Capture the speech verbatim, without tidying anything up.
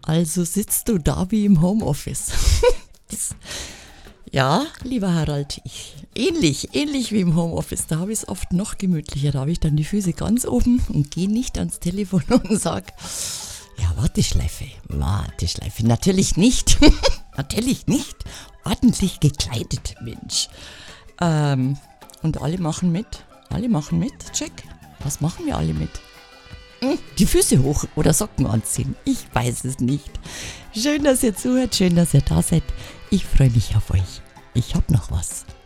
Also sitzt du da wie im Homeoffice. Das, ja, lieber Harald, ich, ähnlich, ähnlich wie im Homeoffice. Da habe ich es oft noch gemütlicher. Da habe ich dann die Füße ganz oben und gehe nicht ans Telefon und sage, ja, Warteschleife, Warteschleife. Natürlich nicht, natürlich nicht. Ordentlich gekleidet, Mensch. Ähm, und alle machen mit, alle machen mit, check. Was machen wir alle mit? Die Füße hoch oder Socken anziehen. Ich weiß es nicht. Schön, dass ihr zuhört, schön, dass ihr da seid. Ich freue mich auf euch. Ich hab noch was.